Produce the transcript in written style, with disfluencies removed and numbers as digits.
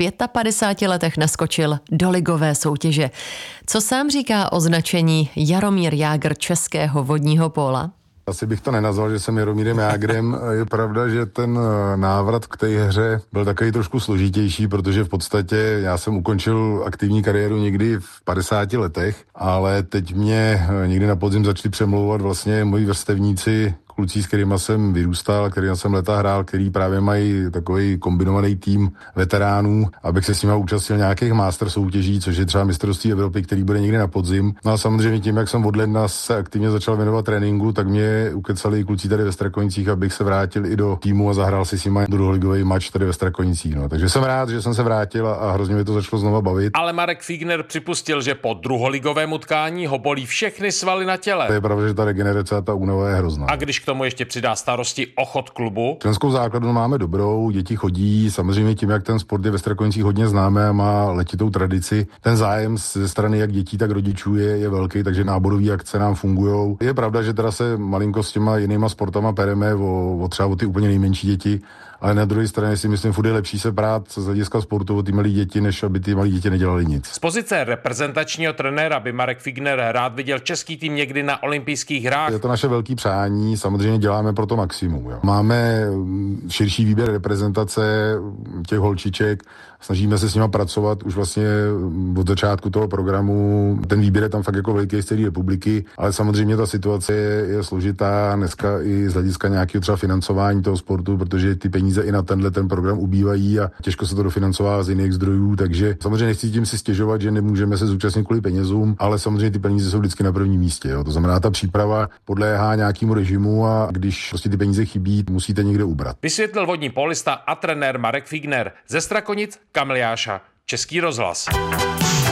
55 letech naskočil do ligové soutěže. Co sám říká o značení Jaromír Jágr českého vodního póla? Asi bych to nenazval, že jsem Jaromírem Jágrem. Je pravda, že ten návrat k té hře byl takový trošku složitější, protože v podstatě já jsem ukončil aktivní kariéru někdy v 50 letech, ale teď mě někdy na podzim začali přemlouvat vlastně moji vrstevníci, kluci, s kterýma jsem vyrůstal, kterýma jsem leta hrál, který právě mají takový kombinovaný tým veteránů, abych se s nimi účastnil nějakých master soutěží, což je třeba mistrovství Evropy, který bude někdy na podzim. No a samozřejmě tím, jak jsem od ledna se aktivně začal věnovat tréninku, tak mě ukecali kluci tady ve Strakonicích, abych se vrátil i do týmu a zahrál si s nimi druholigový mač tady ve Strakonicích. No. Takže jsem rád, že jsem se vrátil a hrozně mě to začalo znova bavit. Ale Marek Figner připustil, že po druholigovém utkání ho bolí všechny svaly na těle. To je pravda, že ta regenerace a ta únava je hrozná. A když k tomu ještě přidá starosti o chod klubu. Členskou základnu máme dobrou, děti chodí, samozřejmě tím, jak ten sport je ve Strakonicích hodně známé a má letitou tradici. Ten zájem ze strany jak dětí, tak rodičů je velký, takže náborové akce nám fungujou. Je pravda, že teda se malinko s těma jinýma sportama pereme o třeba o ty úplně nejmenší děti, ale na druhé straně si myslím, furt je lepší se prát z hlediska sportu o ty malé děti, než aby ty malé děti nedělali nic. Z pozice reprezentačního trenéra by Marek Figner rád viděl český tým někdy na olympijských hrách. Je to naše velké přání, samozřejmě děláme pro to maximum. Jo. Máme širší výběr reprezentace těch holčiček, snažíme se s nimi pracovat už vlastně od začátku toho programu. Ten výběr je tam fakt jako veliký z celé republiky, ale samozřejmě ta situace je složitá dneska i z hlediska nějakého třeba financování toho sportu, protože ty peníze i na ten program ubývají a těžko se to dofinancová z jiných zdrojů, takže samozřejmě nechci tím si stěžovat, že nemůžeme se zúčastnit kvůli penězům, ale samozřejmě ty peníze jsou vždycky na prvním místě. Jo. To znamená, ta příprava podléhá nějakému režimu a když prostě ty peníze chybí, musíte někde ubrat. Vysvětlil vodní pólista a trenér Marek Figner. Ze Strakonic Kamil Jáša, Český rozhlas.